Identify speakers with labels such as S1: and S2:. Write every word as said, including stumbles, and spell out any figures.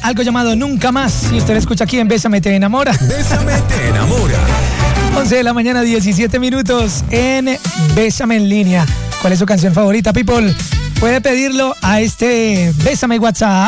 S1: algo llamado Nunca Más. Y usted lo escucha aquí en Bésame Te Enamora.
S2: Bésame Te Enamora.
S1: once de la mañana, diecisiete minutos en Bésame en línea. ¿Cuál es su canción favorita, people? Puede pedirlo a este Bésame WhatsApp.